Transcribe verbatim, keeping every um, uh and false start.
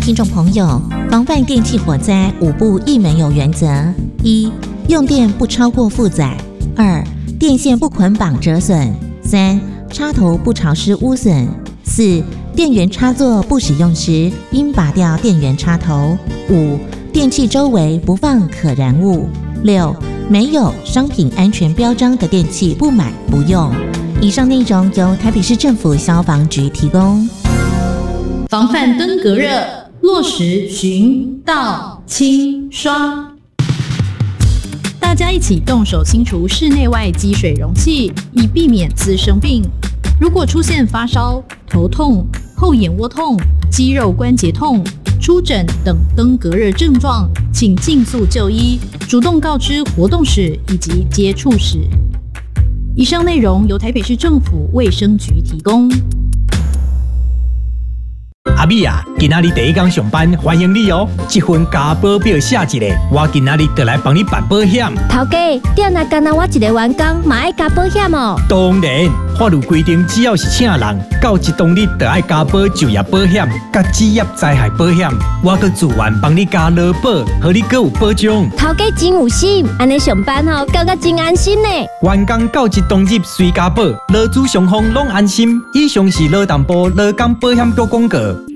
听众朋友，防范电器火灾五不一没有原则：一、用电不超过负载；二、电线不捆绑折损；三、插头不潮湿污损；四、电源插座不使用时，应拔掉电源插头；五、电器周围不放可燃物；六、没有商品安全标章的电器不买不用。以上内容由台北市政府消防局提供。 防范登革热，落实巡、倒、清、刷。大家一起动手清除室内外积水容器，以避免滋生病。如果出现发烧、头痛、后眼窝痛、肌肉关节痛、出疹等登革热症状，请尽速就医，主动告知活动史以及接触史。以上内容由台北市政府卫生局提供。 阿美啊，今仔日第一天上班，欢迎你哦！这份加保表写一个，我今仔日就来帮你办保险。 头家，你若干那我一个员工，嘛爱加保险哦？ 当然，法律规定，只要是请人，到一当日就爱加保就业保险、甲职业灾害保险。我阁自愿帮你加劳保，互你阁有保障。 头家真有心，安尼上班吼，感觉真安心呢。 员工到一当日随加保，劳资双方拢安心。以上是劳动部劳工保险局广告。